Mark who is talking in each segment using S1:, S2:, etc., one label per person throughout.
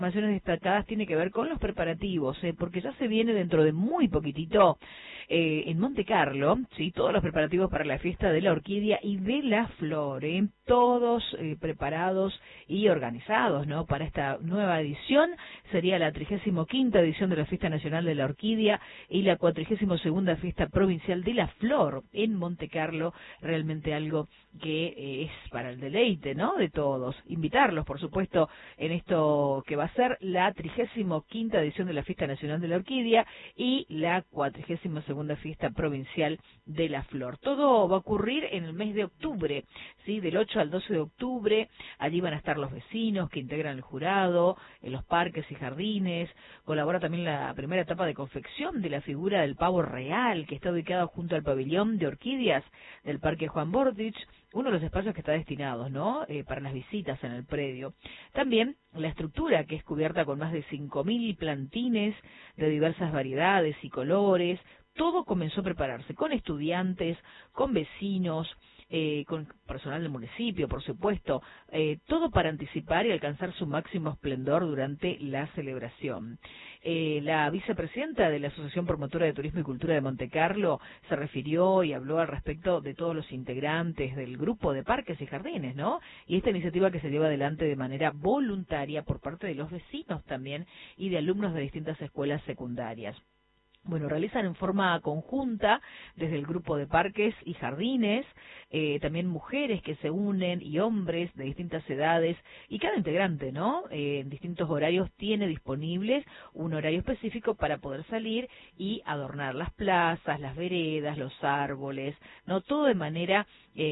S1: Informaciones destacadas tiene que ver con los preparativos, porque ya se viene dentro de muy poquitito en Monte Carlo, sí, todos los preparativos para la fiesta de la orquídea y de la flor, todos preparados y organizados, ¿no? Para esta nueva edición sería la 35ª edición de la Fiesta Nacional de la Orquídea y la 42ª Fiesta Provincial de la Flor en Monte Carlo, realmente algo que es para el deleite, ¿no? De todos. Invitarlos, por supuesto, en esto que va a ser la 35ª edición de la Fiesta Nacional de la Orquídea y la 42ª Fiesta Provincial de la Flor. Todo va a ocurrir en el mes de octubre, ¿sí? Del 8 al 12 de octubre. Allí van a estar los vecinos que integran el jurado, en los parques y jardines. Colabora también la primera etapa de confección de la figura del pavo real, que está ubicado junto al pabellón de orquídeas del Parque Juan Bordich, uno de los espacios que está destinado, ¿no? Para las visitas en el predio. También la estructura, que es cubierta con más de 5.000 plantines de diversas variedades y colores. Todo comenzó a prepararse con estudiantes, con vecinos, con personal del municipio, por supuesto, todo para anticipar y alcanzar su máximo esplendor durante la celebración. La vicepresidenta de la Asociación Promotora de Turismo y Cultura de Monte Carlo se refirió y habló al respecto de todos los integrantes del grupo de parques y jardines, ¿no? Y esta iniciativa que se lleva adelante de manera voluntaria por parte de los vecinos también y de alumnos de distintas escuelas secundarias. Bueno, realizan en forma conjunta desde el grupo de parques y jardines, también mujeres que se unen y hombres de distintas edades, y cada integrante, ¿no? En distintos horarios tiene disponibles un horario específico para poder salir y adornar las plazas, las veredas, los árboles, ¿no? Todo de manera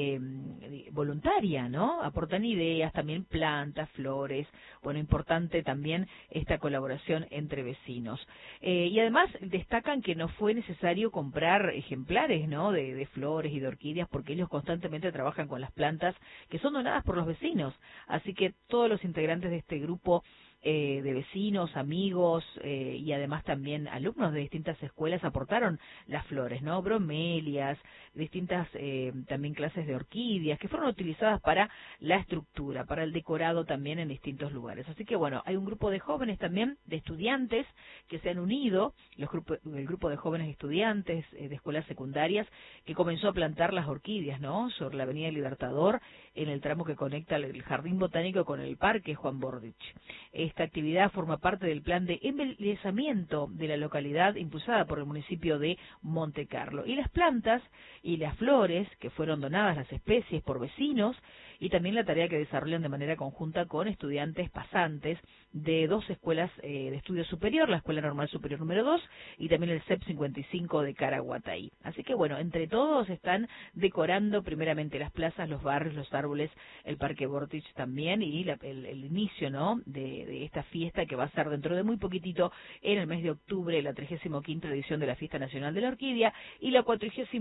S1: voluntaria, ¿no? Aportan ideas, también plantas, flores. Bueno, importante también esta colaboración entre vecinos. Y además destacan que no fue necesario comprar ejemplares, ¿no? De flores y de orquídeas, porque ellos constantemente trabajan con las plantas que son donadas por los vecinos. Así que todos los integrantes de este grupo de vecinos, amigos y además también alumnos de distintas escuelas aportaron las flores, ¿no? Bromelias, distintas también clases de orquídeas que fueron utilizadas para la estructura, para el decorado también en distintos lugares. Así que bueno, hay un grupo de jóvenes también, de estudiantes que se han unido, el grupo de jóvenes estudiantes de escuelas secundarias que comenzó a plantar las orquídeas, ¿no? Sobre la avenida Libertador, en el tramo que conecta el Jardín Botánico con el Parque Juan Bordich. Esta actividad forma parte del plan de embelezamiento de la localidad impulsada por el municipio de Monte Carlo. Y las plantas y las flores, que fueron donadas, las especies, por vecinos, y también la tarea que desarrollan de manera conjunta con estudiantes pasantes de dos escuelas de estudio superior, la Escuela Normal Superior número 2 y también el CEP 55 de Caraguatay. Así que bueno, entre todos están decorando primeramente las plazas, los barrios, los árboles, el Parque Bordich también y el inicio, ¿no? de esta fiesta que va a ser dentro de muy poquitito en el mes de octubre, la 35ª edición de la Fiesta Nacional de la Orquídea y la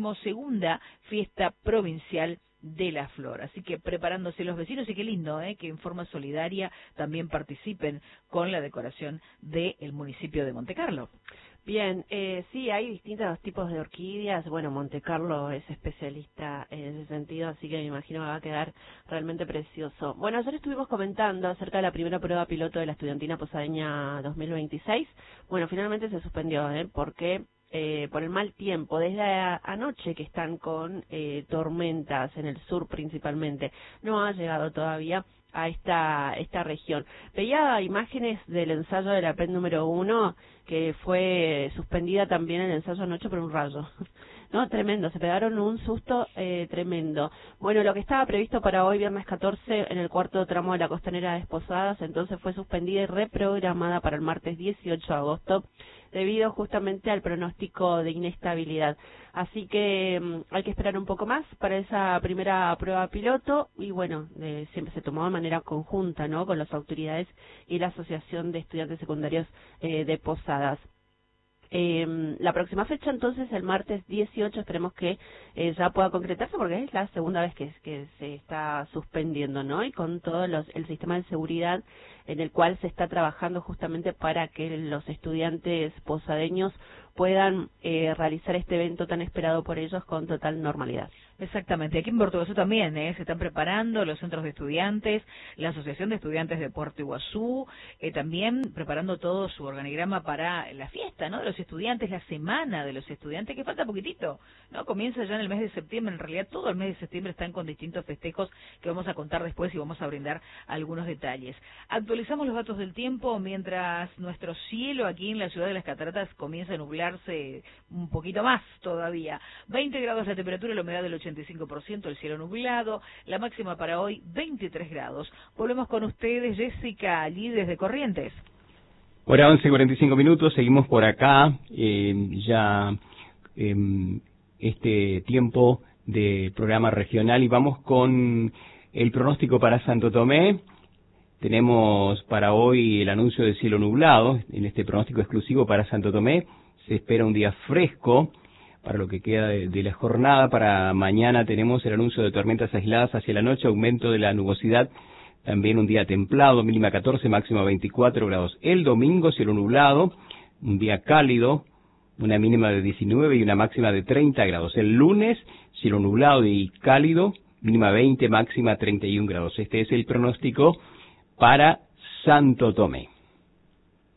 S1: 42ª Fiesta Provincial de la Flor. Así que preparándose los vecinos, y qué lindo, que en forma solidaria también participen con la decoración del municipio de Monte Carlo.
S2: Bien, sí, hay distintos tipos de orquídeas. Bueno, Monte Carlo es especialista en ese sentido, así que me imagino que va a quedar realmente precioso. Bueno, ayer estuvimos comentando acerca de la primera prueba piloto de la Estudiantina Posadeña 2026. Bueno, finalmente se suspendió, porque por el mal tiempo, desde anoche que están con tormentas en el sur principalmente, no ha llegado todavía a esta región. Veía imágenes del ensayo de la PET número 1, que fue suspendida también el ensayo anoche por un rayo. No, tremendo, se pegaron un susto tremendo. Bueno, lo que estaba previsto para hoy, viernes 14, en el cuarto tramo de la costanera de Posadas, entonces fue suspendida y reprogramada para el martes 18 de agosto, debido justamente al pronóstico de inestabilidad. Así que hay que esperar un poco más para esa primera prueba piloto y bueno, siempre se tomó de manera conjunta, ¿no?, con las autoridades y la Asociación de Estudiantes Secundarios de Posadas. La próxima fecha, entonces, el martes 18, esperemos que ya pueda concretarse, porque es la segunda vez que se está suspendiendo, ¿no? Y con todo el sistema de seguridad en el cual se está trabajando justamente para que los estudiantes posadeños puedan realizar este evento tan esperado por ellos con total normalidad.
S1: Exactamente, aquí en Puerto Iguazú también se están preparando los centros de estudiantes, la Asociación de Estudiantes de Puerto Iguazú, también preparando todo su organigrama para la fiesta, ¿no?, de los estudiantes, la semana de los estudiantes, que falta poquitito, ¿no? Comienza ya en el mes de septiembre, en realidad todo el mes de septiembre están con distintos festejos que vamos a contar después y vamos a brindar algunos detalles. Actualizamos los datos del tiempo mientras nuestro cielo aquí en la ciudad de Las Cataratas comienza a nublarse un poquito más todavía. 20 grados la temperatura, la humedad del 85%, el cielo nublado, la máxima para hoy 23 grados. Volvemos con ustedes, Jessica, allí desde Corrientes.
S3: Hora 11:45, seguimos por acá, este tiempo de programa regional, y vamos con el pronóstico para Santo Tomé. Tenemos para hoy el anuncio de cielo nublado, en este pronóstico exclusivo para Santo Tomé. Se espera un día fresco para lo que queda de la jornada. Para mañana tenemos el anuncio de tormentas aisladas hacia la noche, aumento de la nubosidad, también un día templado, mínima 14, máxima 24 grados. El domingo, cielo nublado, un día cálido, una mínima de 19 y una máxima de 30 grados. El lunes, cielo nublado y cálido, mínima 20, máxima 31 grados. Este es el pronóstico para Santo Tomé.